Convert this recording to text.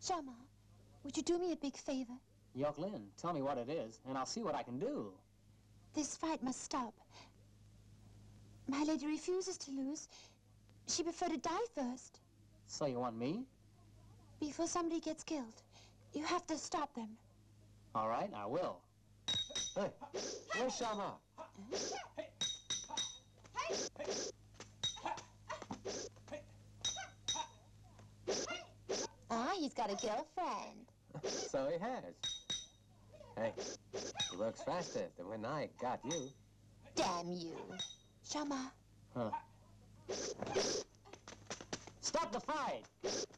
Shama, would you do me a big favor? Yok Lin, tell me what it is, and I'll see what I can do. This fight must stop. My lady refuses to lose. She preferred to die first. So you want me? Before somebody gets killed, you have to stop them. All right, I will. Hey, where's Shama? Ah, he's got a girlfriend. So he has. Hey, he works faster than when I got you. Damn you. Shama. Huh. Stop the fight!